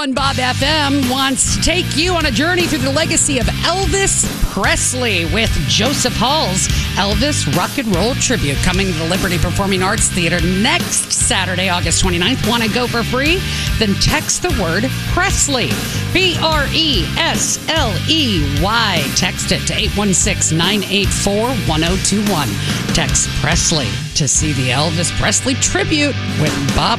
And Bob FM wants to take you on a journey through the legacy of Elvis Presley with Joseph Hall's Elvis Rock and Roll Tribute coming to the Liberty Performing Arts Theater next Saturday, August 29th. Want to go for free? Then text the word Presley, Presley. Text it to 816-984-1021. Text Presley to see the Elvis Presley Tribute with Bob